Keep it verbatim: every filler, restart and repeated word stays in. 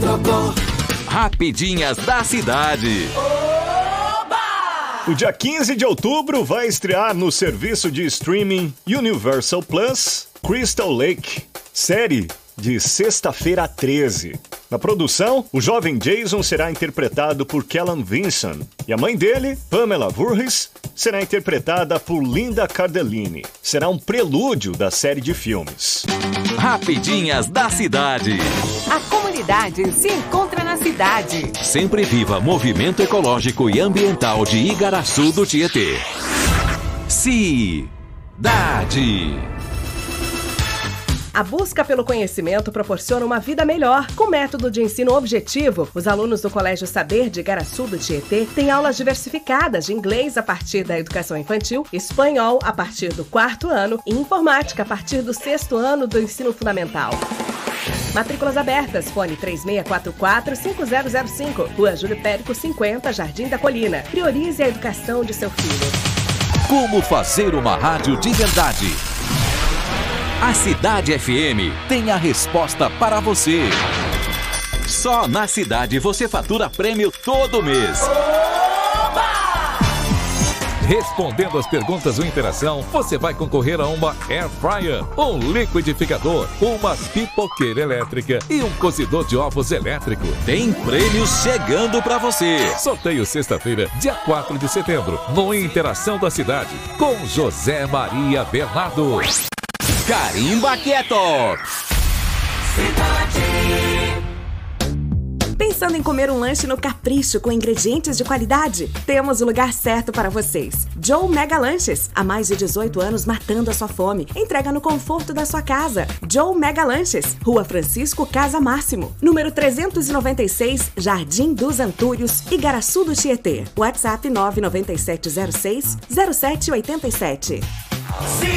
Rapidinhas da cidade. O dia quinze de outubro vai estrear no serviço de streaming Universal Plus Crystal Lake, série de Sexta-feira treze. Na produção, o jovem Jason será interpretado por Kellen Vinson e a mãe dele, Pamela Voorhees, será interpretada por Linda Cardellini. Será um prelúdio da série de filmes. Rapidinhas da cidade. A comunidade se encontra na cidade. Sempre viva movimento ecológico e ambiental de Igaraçu do Tietê. Cidade. A busca pelo conhecimento proporciona uma vida melhor. Com método de ensino objetivo, os alunos do Colégio Saber de Igaraçu do Tietê têm aulas diversificadas de inglês a partir da educação infantil, espanhol a partir do quarto ano e informática a partir do sexto ano do ensino fundamental. Matrículas abertas, fone três seis quatro quatro, cinco zero zero cinco, Rua Júlio Périco cinquenta, Jardim da Colina. Priorize a educação de seu filho. Como fazer uma rádio de verdade? A Cidade F M tem a resposta para você. Só na Cidade você fatura prêmio todo mês. Respondendo as perguntas do Interação, você vai concorrer a uma Air Fryer, um liquidificador, uma pipoqueira elétrica e um cozidor de ovos elétrico. Tem prêmios chegando para você. Sorteio sexta-feira, dia quatro de setembro, no Interação da Cidade, com José Maria Bernardo. Carimba Quieto! Pensando em comer um lanche no Capricho com ingredientes de qualidade? Temos o lugar certo para vocês. Joe Mega Lanches. Há mais de dezoito anos matando a sua fome. Entrega no conforto da sua casa. Joe Mega Lanches. Rua Francisco Casa Máximo. Número trezentos e noventa e seis, Jardim dos Antúrios, Igaraçu do Tietê. WhatsApp nove nove sete zero seis zero sete oito sete.